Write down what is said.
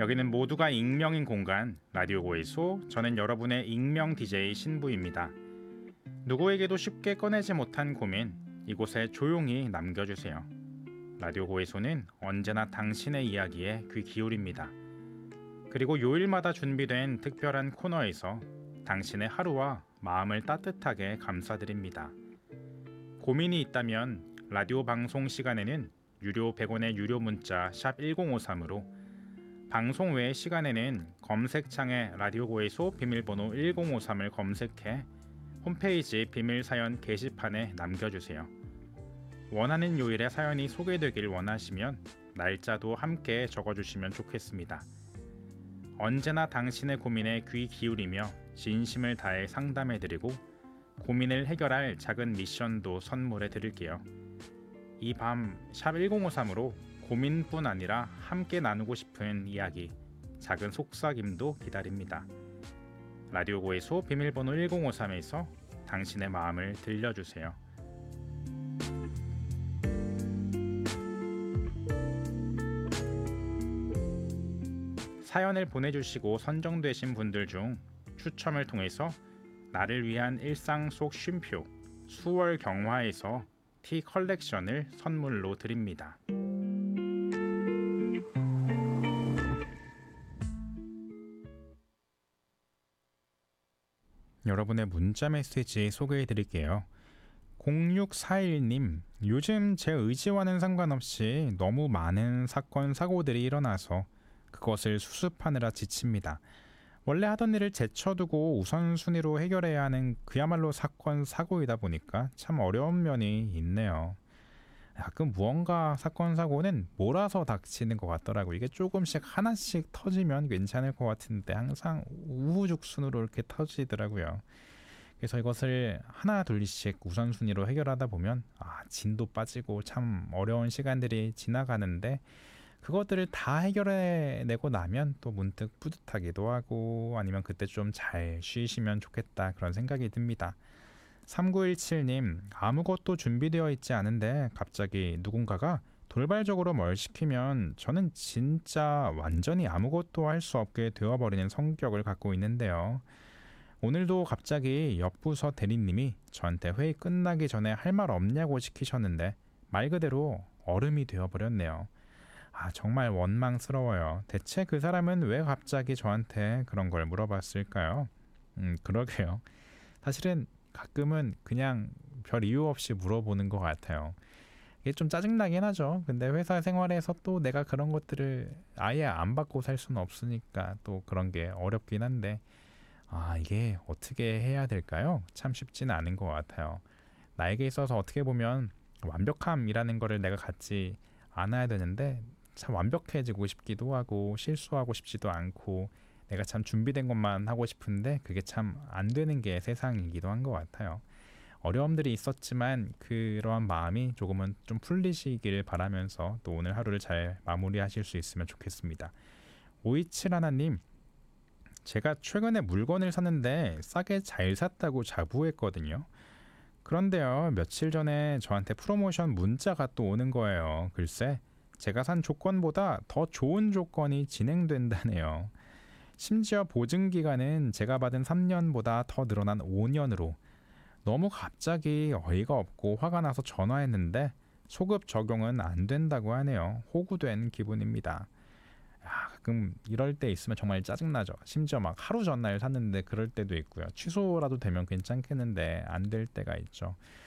여기는 모두가 익명인 공간 라디오 고해소. 저는 여러분의 익명 DJ 신부입니다. 누구에게도 쉽게 꺼내지 못한 고민 이곳에 조용히 남겨주세요. 라디오 고해소는 언제나 당신의 이야기에 귀 기울입니다. 그리고 요일마다 준비된 특별한 코너에서 당신의 하루와 마음을 따뜻하게 감싸드립니다. 고민이 있다면 라디오 방송 시간에는 유료 100원의 유료 문자 샵 1053으로, 방송 외의 시간에는 검색창에 라디오 고해소 비밀번호 1053을 검색해 홈페이지 비밀사연 게시판에 남겨주세요. 원하는 요일에 사연이 소개되길 원하시면 날짜도 함께 적어주시면 좋겠습니다. 언제나 당신의 고민에 귀 기울이며 진심을 다해 상담해드리고 고민을 해결할 작은 미션도 선물해 드릴게요. 이 밤 샵 1053으로 고민뿐 아니라 함께 나누고 싶은 이야기, 작은 속삭임도 기다립니다. 라디오 고해소 비밀번호 1053에서 당신의 마음을 들려주세요. 사연을 보내주시고 선정되신 분들 중 추첨을 통해서 나를 위한 일상 속 쉼표 수월 경화에서 티 컬렉션을 선물로 드립니다. 여러분의 문자 메시지 소개해 드릴게요. 0641님, 요즘 제 의지와는 상관없이 너무 많은 사건 사고들이 일어나서 그것을 수습하느라 지칩니다. 원래 하던 일을 제쳐두고 우선순위로 해결해야 하는 그야말로 사건 사고이다 보니까 참 어려운 면이 있네요. 가끔 무언가 사건 사고는 몰아서 닥치는 것 같더라고요. 이게 조금씩 하나씩 터지면 괜찮을 것 같은데 항상 우후죽순으로 이렇게 터지더라고요. 그래서 이것을 하나 둘씩 우선순위로 해결하다 보면 진도 빠지고 참 어려운 시간들이 지나가는데, 그것들을 다 해결해내고 나면 또 문득 뿌듯하기도 하고, 아니면 그때 좀 잘 쉬시면 좋겠다 그런 생각이 듭니다. 3917님, 아무것도 준비되어 있지 않은데 갑자기 누군가가 돌발적으로 뭘 시키면 저는 진짜 완전히 아무것도 할 수 없게 되어버리는 성격을 갖고 있는데요. 오늘도 갑자기 옆부서 대리님이 저한테 회의 끝나기 전에 할 말 없냐고 시키셨는데 말 그대로 얼음이 되어버렸네요. 정말 원망스러워요. 대체 그 사람은 왜 갑자기 저한테 그런 걸 물어봤을까요? 그러게요. 사실은 가끔은 그냥 별 이유 없이 물어보는 것 같아요. 이게 좀 짜증나긴 하죠. 근데 회사 생활에서 또 내가 그런 것들을 아예 안 받고 살 수는 없으니까 또 그런 게 어렵긴 한데, 이게 어떻게 해야 될까요? 참 쉽지는 않은 것 같아요. 나에게 있어서 어떻게 보면 완벽함이라는 거를 내가 갖지 않아야 되는데, 참 완벽해지고 싶기도 하고 실수하고 싶지도 않고 내가 참 준비된 것만 하고 싶은데 그게 참 안 되는 게 세상이기도 한 것 같아요. 어려움들이 있었지만 그러한 마음이 조금은 좀 풀리시길 바라면서 또 오늘 하루를 잘 마무리하실 수 있으면 좋겠습니다. 527 하나님, 제가 최근에 물건을 샀는데 싸게 잘 샀다고 자부했거든요. 그런데요, 며칠 전에 저한테 프로모션 문자가 또 오는 거예요. 글쎄, 제가 산 조건보다 더 좋은 조건이 진행된다네요. 심지어 보증기간은 제가 받은 3년보다 더 늘어난 5년으로. 너무 갑자기 어이가 없고 화가 나서 전화했는데 소급 적용은 안 된다고 하네요. 호구된 기분입니다. 가끔 이럴 때 있으면 정말 짜증나죠. 심지어 막 하루 전날 샀는데 그럴 때도 있고요. 취소라도 되면 괜찮겠는데 안 될 때가 있죠.